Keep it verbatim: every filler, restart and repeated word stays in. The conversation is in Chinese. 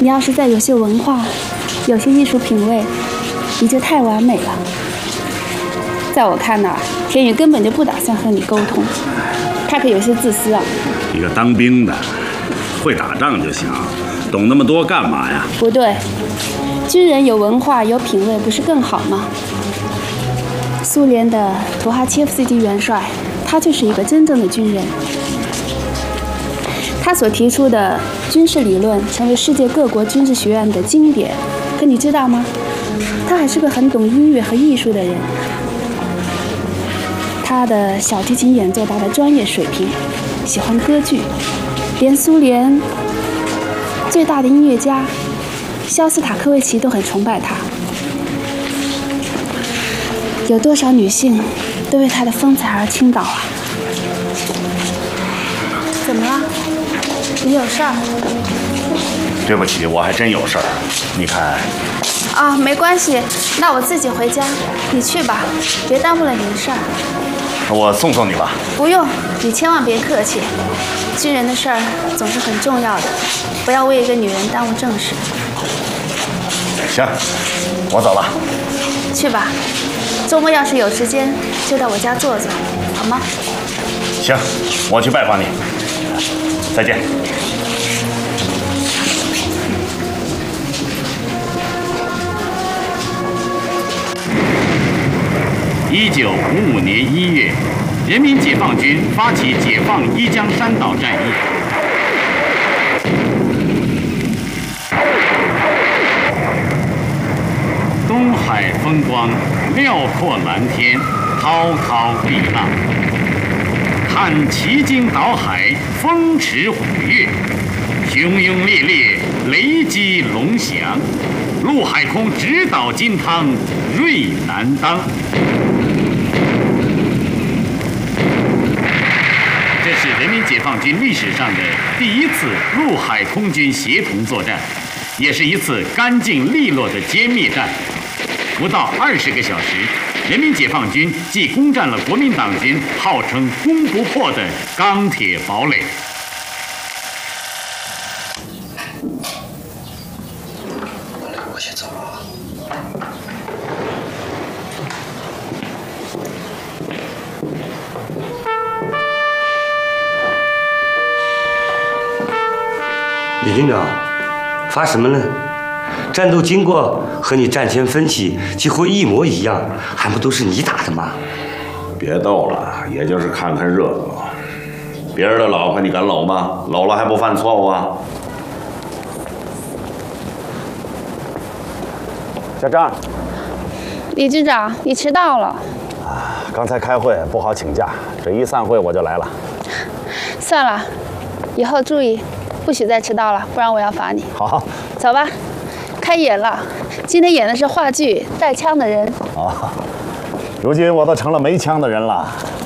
你要是再有些文化，有些艺术品味，你就太完美了。在我看来，田宇根本就不打算和你沟通，他可有些自私啊。 一个当兵的，会打仗就行，懂那么多干嘛呀？ 不对，军人有文化有品味不是更好吗？苏联的图哈切夫斯基元帅，他就是一个真正的军人。他所提出的军事理论成为世界各国军事学院的经典，可你知道吗？他还是个很懂音乐和艺术的人。他的小提琴演奏达到专业水平，喜欢歌剧，连苏联最大的音乐家肖斯塔科维奇都很崇拜他。有多少女性都为他的风采而倾倒啊！怎么了？你有事儿？ 对不起，我还真有事儿。你看。 啊，没关系，那我自己回家，你去吧，别耽误了你的事儿。 我送送你吧。 不用，你千万别客气。军人的事儿总是很重要的，不要为一个女人耽误正事。 行，我走了。 去吧，周末要是有时间，就到我家坐坐，好吗？ 行，我去拜访你。再见。 一九五五年一月，人民解放军发起解放一江山岛战役。东海风光，辽阔蓝天，滔滔碧浪。看奇经岛海，风驰虎跃，汹涌烈烈，雷击龙翔。陆海空直捣金汤，锐难当。这是人民解放军历史上的第一次陆海空军协同作战，也是一次干净利落的歼灭战。不到二十个小时，人民解放军即攻占了国民党军号称攻不破的钢铁堡垒。 我先走了。 李军长，发什么呢？战斗经过和你战前分析几乎一模一样，还不都是你打的吗？ 别逗了，也就是看看热闹。别人的老婆你敢搂吗？搂了还不犯错误啊？ 小张， 李军长，你迟到了。 啊，刚才开会不好请假，这一散会我就来了。 算了，以后注意，不许再迟到了，不然我要罚你。 好， 走吧。开演了，今天演的是话剧《带枪的人》。 哦，如今我都成了没枪的人了。